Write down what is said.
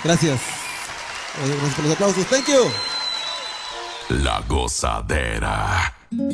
Gracias. Gracias por los aplausos. Thank you. La Gozadera.